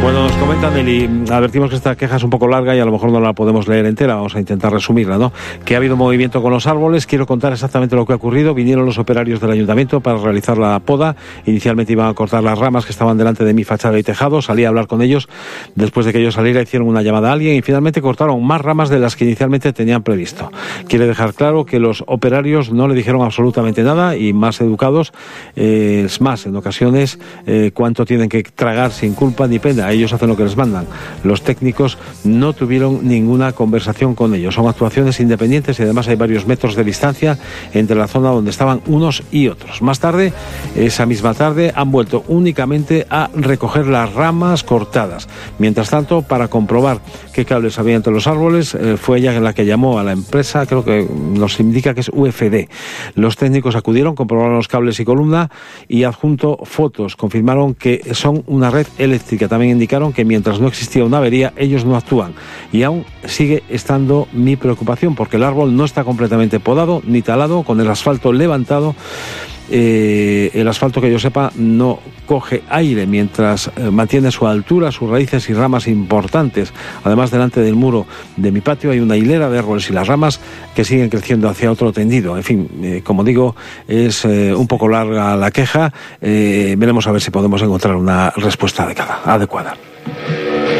Bueno, nos comenta Nelly, advertimos que esta queja es un poco larga y a lo mejor no la podemos leer entera, vamos a intentar resumirla, ¿no? Que ha habido movimiento con los árboles, quiero contar exactamente lo que ha ocurrido. Vinieron los operarios del ayuntamiento para realizar la poda, inicialmente iban a cortar las ramas que estaban delante de mi fachada y tejado, salí a hablar con ellos, después de que yo saliera hicieron una llamada a alguien y finalmente cortaron más ramas de las que inicialmente tenían previsto. Quiere dejar claro que los operarios no le dijeron absolutamente nada y más educados, es más, en ocasiones, cuánto tienen que tragar sin culpa ni pena. Ellos hacen lo que les mandan. Los técnicos no tuvieron ninguna conversación con ellos. Son actuaciones independientes y además hay varios metros de distancia entre la zona donde estaban unos y otros. Más tarde, esa misma tarde, han vuelto únicamente a recoger las ramas cortadas. Mientras tanto, para comprobar qué cables había entre los árboles, fue ella la que llamó a la empresa, creo que nos indica que es UFD. Los técnicos acudieron, comprobaron los cables y columna y adjunto fotos. Confirmaron que son una red eléctrica. También indicaron que mientras no existía una avería, ellos no actúan. Y aún sigue estando mi preocupación, porque el árbol no está completamente podado ni talado, con el asfalto levantado. El asfalto, que yo sepa, no coge aire mientras mantiene su altura, sus raíces y ramas importantes. Además, delante del muro de mi patio hay una hilera de árboles y las ramas que siguen creciendo hacia otro tendido. En fin, como digo, es un poco larga la queja. Veremos a ver si podemos encontrar una respuesta adecuada.